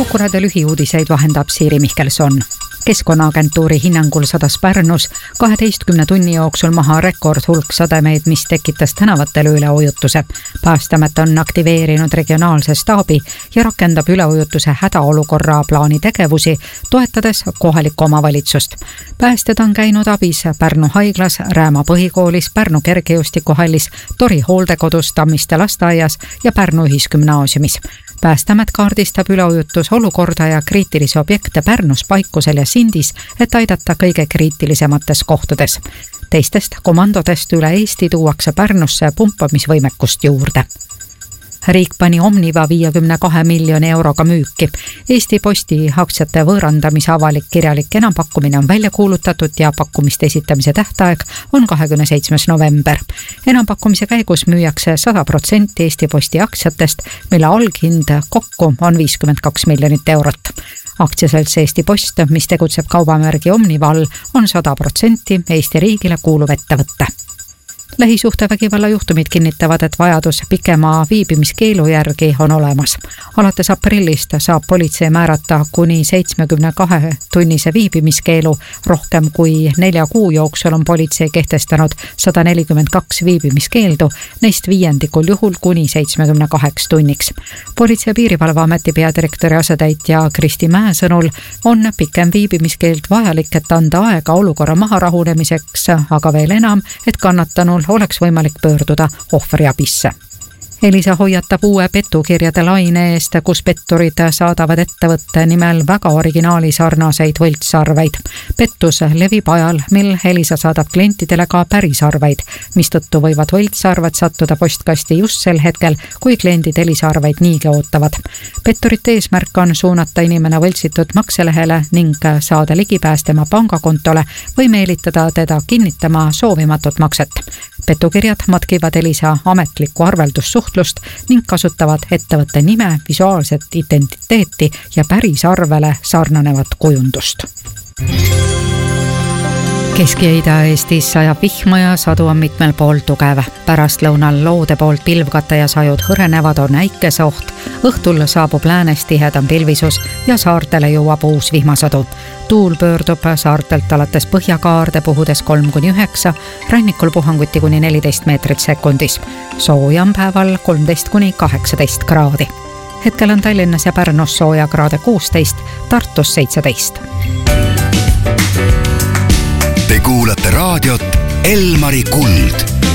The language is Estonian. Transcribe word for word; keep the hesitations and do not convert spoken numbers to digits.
Kukurade lühiuudiseid vahendab Siiri Mihkelson. Keskkonnaagentuuri hinnangul sadas Pärnus kaheteistkümne tunni jooksul maha rekordhulk sademeid, mis tekitas tänavatel üleujutuse. Päästeamet on aktiveerinud regionaalse staabi ja rakendab üleujutuse hädaolukorra plaani tegevusi, toetades kohalikku omavalitsust. Päästjad on käinud abis Pärnu haiglas, Rääma põhikoolis, Pärnu kergejõustikuhallis, Tori hooldekodus, Tammiste lasteaias ja Pärnu ühisgümnaasiumis. Päästeamet kaardistab üleujutus olukorda ja kriitilisi objekte Pärnus, Paikusel ja Sindis, et aidata kõige kriitilisemates kohtades. Teistest komandodest üle Eesti tuuakse Pärnusse pumpamisvõimekust juurde. Riik pani Omniva viiekümne kahe miljoni euroga müüki. Eesti Posti aktsiate võõrandamise avalik kirjalik enampakkumine on välja kuulutatud ja pakkumiste esitamise tähtaeg on kahekümne seitsmes november. Enampakkumise käigus müüakse sada protsenti Eesti Posti aktsiatest, mille alghind kokku on viiskümmend kaks miljonit eurot. Aktsiaselts Eesti Post, mis tegutseb kaubamärgi Omniva all, on sada protsenti Eesti riigile kuuluv ettevõtte. Lähisuhtevägivalla juhtumid kinnitavad, et vajadus pikema viibimiskeelu järgi on olemas. Alates aprillist saab politsei määrata kuni seitsmekümne kahe tunnise viibimiskeelu. Rohkem kui nelja kuu jooksul on politsei kehtestanud sada nelikümmend kaks viibimiskeeldu, neist viiendikul juhul kuni seitsmekümne kaheks tunniks. Politsei- ja Piirivalveameti peadirektori asetäitja Kristi Mäe sõnul on pikem viibimiskeeld vajalik, et anda aega olukorra maha rahunemiseks, aga veel enam, et kannatanul oleks võimalik pöörduda ohvriabisse. Elisa hoiatab uue petukirjade laine eest, kus petturid saadavad ettevõtte nimel väga originaali sarnaseid võltsarveid. Pettus levib ajal, mil Elisa saadab klientidele ka pärisarveid, mistõttu võivad võltsarved sattuda postkasti just sel hetkel, kui kliendid Elisa arveid niigi ootavad. Petturite eesmärk on suunata inimene võltsitud makselehele ning saada ligipääs tema pangakontole või meelitada teda kinnitama soovimatut makset. Petukirjad matkivad Elisa ametlikku arveldussuhtlust ning kasutavad ettevõtte nime, visuaalset identiteeti ja pärisarvele sarnanevat kujundust. Kesk- ja Ida-Eestis sajab vihma ja sadu on mitmel pool tugev. Pärastlõunal loode poolt pilvkate ja sajud hõrenevad, on äikese oht. Õhtul saabub läänes tihedam pilvisus ja saartele jõuab uus vihmasadu. Tuul pöördub saartelt alates põhjakaarde puhudes kolm kuni üheksa, rannikul puhanguti kuni neliteist meetrit sekundis. Soojam päeval kolmteist kuni kaheksateist kraadi. Hetkel on Tallinnas ja Pärnus sooja kraade kuusteist, Tartus seitseteist. Te kuulate raadiot Elmari Kuld.